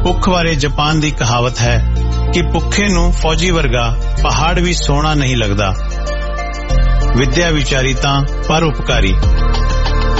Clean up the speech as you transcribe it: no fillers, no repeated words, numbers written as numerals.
ਭੁੱਖ ਬਾਰੇ ਜਾਪਾਨ ਦੀ ਕਹਾਵਤ ਹੈ ਕਿ ਭੁੱਖੇ ਨੂੰ ਫੌਜੀ ਵਰਗਾ ਪਹਾੜ ਵੀ ਸੋਹਣਾ ਨਹੀਂ ਲੱਗਦਾ। ਵਿਦਿਆ ਵਿਚਾਰੀ ਤਾਂ ਪਰਉਪਕਾਰੀ।